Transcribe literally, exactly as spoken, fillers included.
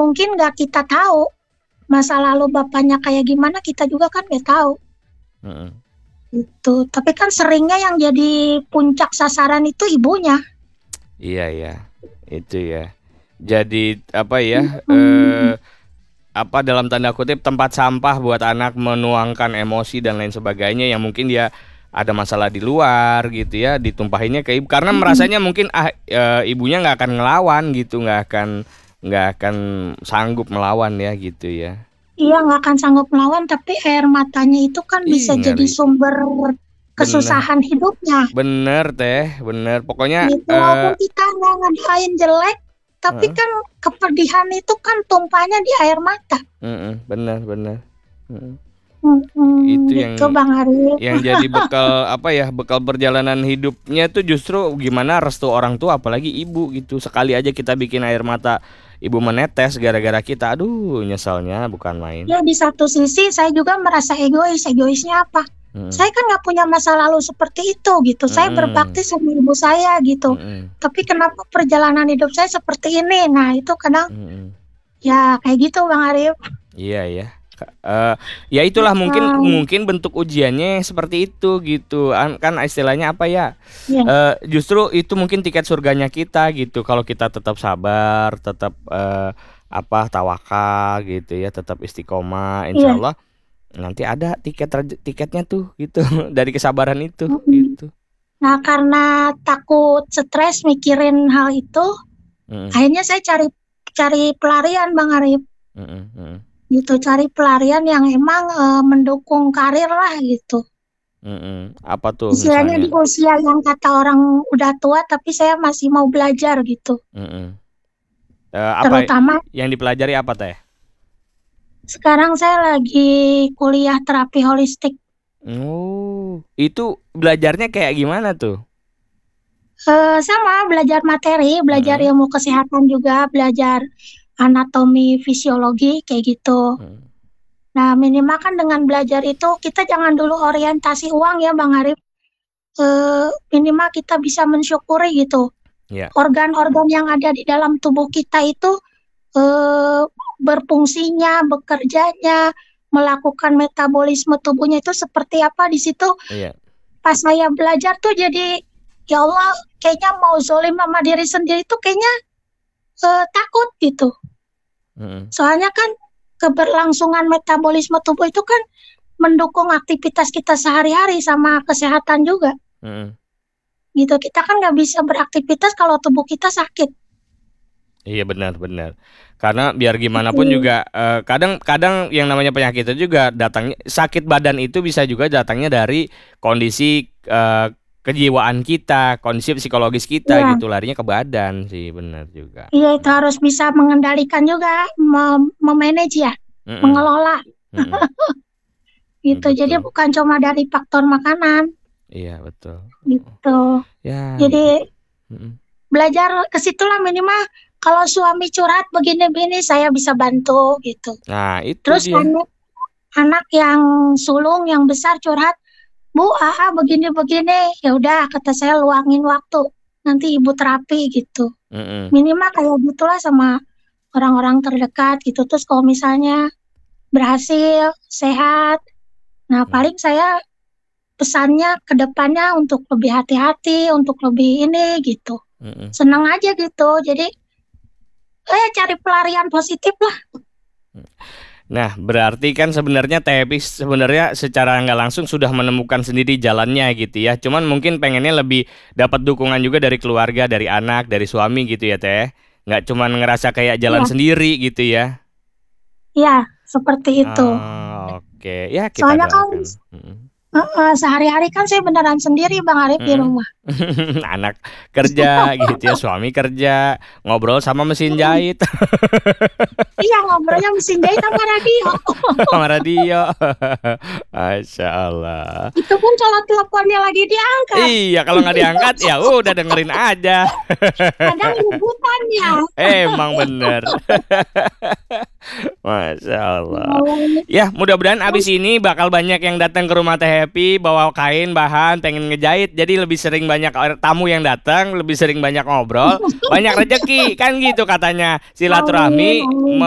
mungkin nggak kita tahu masa lalu bapaknya kayak gimana, kita juga kan nggak tahu. Mm-mm. Itu, tapi kan seringnya yang jadi puncak sasaran itu ibunya. Iya ya, itu ya. Jadi apa ya? Hmm. Eh, apa dalam tanda kutip tempat sampah buat anak menuangkan emosi dan lain sebagainya yang mungkin dia ada masalah di luar gitu ya, ditumpahinnya ke ibu karena merasanya mungkin ah, e, ibunya nggak akan ngelawan gitu, nggak akan nggak akan sanggup melawan ya gitu ya. Iya, nggak akan sanggup melawan, tapi air matanya itu kan Ih, bisa jadi ngeri. sumber Bener, kesusahan hidupnya. bener teh, bener. Pokoknya Gitu, eh walaupun kita nggak ngadain jelek, tapi heeh, kan kepedihan itu kan tumpahnya di air mata. heeh, bener, bener. Heeh. Hmm, Itu gitu yang Bang Arif. yang jadi bekal apa ya, bekal perjalanan hidupnya tuh justru gimana restu orang tua apalagi ibu gitu. Sekali aja kita bikin air mata ibu menetes gara-gara kita, aduh nyesalnya bukan main. Ya, di satu sisi saya juga merasa egois. Egoisnya apa? Mm-mm. Saya kan nggak punya masa lalu seperti itu gitu. Saya Mm-mm. berbakti sama ibu saya gitu. Mm-mm. Tapi kenapa perjalanan hidup saya seperti ini? Nah, itu kadang Mm-mm. ya kayak gitu Bang Arif. Iya ya. Ka- eh, ya itulah mungkin Hmm, mungkin bentuk ujiannya seperti itu gitu. An- Kan istilahnya apa ya? ya, Eh, justru itu mungkin tiket surganya kita gitu. Kalau kita tetap sabar, tetap eh, apa tawakal gitu ya, tetap istiqomah, insya iya. Allah nanti ada tiket terj- tiketnya tuh gitu dari kesabaran itu Mm-mm. gitu. Nah, karena takut stres mikirin hal itu, Mm-mm. akhirnya saya cari cari pelarian Bang Arif. Mm-mm. Mm-mm. Gitu, cari pelarian yang emang eh, mendukung karir lah gitu. Mm-mm. Apa tuh Istilahnya misalnya? di usia yang kata orang udah tua, tapi saya masih mau belajar gitu. Mm-mm. Eh, apa Terutama yang dipelajari apa teh? sekarang saya lagi kuliah terapi holistik. Oh, itu belajarnya kayak gimana tuh? Eh, sama belajar materi, belajar Mm-mm. ilmu kesehatan juga, belajar anatomi fisiologi kayak gitu. Mm. Nah, minimal kan dengan belajar itu kita jangan dulu orientasi uang ya Bang Arif. Eh, minimal kita bisa mensyukuri gitu. Ya. Organ-organ yang ada di dalam tubuh kita itu eh, berfungsinya, bekerjanya, melakukan metabolisme tubuhnya itu seperti apa di situ. Iya. Pas saya belajar tuh jadi ya Allah, kayaknya mau zolim sama diri sendiri tuh kayaknya eh, takut gitu. Mm-mm. Soalnya kan keberlangsungan metabolisme tubuh itu kan mendukung aktivitas kita sehari-hari sama kesehatan juga. Mm-mm. Gitu, kita kan nggak bisa beraktivitas kalau tubuh kita sakit. Iya benar benar. Karena biar gimana pun Gitu. juga eh, kadang-kadang yang namanya penyakit itu juga datangnya sakit badan itu bisa juga datangnya dari kondisi eh, kejiwaan kita, kondisi psikologis kita Iya, gitu larinya ke badan sih benar juga. iya itu harus bisa mengendalikan juga, mem- memanage ya, Mm-mm. mengelola Mm-mm. gitu. Jadi Betul. bukan cuma dari faktor makanan Iya betul. gitu. Ya. Jadi Mm-mm. belajar ke situlah minimal kalau suami curhat begini-begini saya bisa bantu gitu. Nah itu Terus dia. anak anak yang sulung yang besar curhat, Bu, A A begini-begini, ya udah kata saya luangin waktu. Nanti ibu terapi gitu. Mm-mm. Minimal kayak gitulah sama orang-orang terdekat gitu. Terus kalau misalnya berhasil, sehat, nah Mm. paling saya pesannya ke depannya untuk lebih hati-hati, untuk lebih ini gitu. Mm-mm. Senang aja gitu. Jadi eh cari pelarian positif lah. Nah, berarti kan sebenarnya Teh Epi sebenarnya secara nggak langsung sudah menemukan sendiri jalannya gitu ya. Cuman mungkin pengennya lebih dapat dukungan juga dari keluarga, dari anak, dari suami gitu ya Teh. Nggak cuman ngerasa kayak jalan Iya, sendiri gitu ya. iya, seperti itu. Oh, oke, ya kita Soalnya kan doakan. Mm-mm. eh, eh, sehari-hari kan saya beneran sendiri Bang Arif di Mm-mm. rumah. Anak kerja gitu ya, suami kerja, ngobrol sama mesin Hmm, jahit, iya ngobrolnya mesin jahit sama radio. sama radio. Masya Allah. Itu pun kalau teleponnya lagi diangkat. Iya, kalau nggak diangkat ya udah dengerin aja. Kadang rebutannya. Emang bener. Masya Allah. Ya, mudah-mudahan abis ini bakal banyak yang datang ke rumah Teh Happy bawa kain, bahan, pengen ngejahit. Jadi lebih sering banyak tamu yang datang, lebih sering banyak ngobrol, banyak rezeki kan gitu katanya. Amin, Silaturahmi amin.